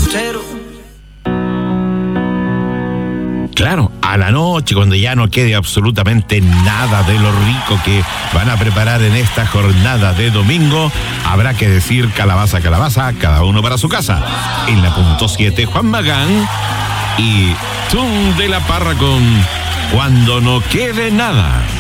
ranchero. Claro, a la noche, cuando ya no quede absolutamente nada de lo rico que van a preparar en esta jornada de domingo, habrá que decir calabaza, calabaza, cada uno para su casa. En la punto 7, Juan Magán y Tun de la Parra con Cuando no quede nada.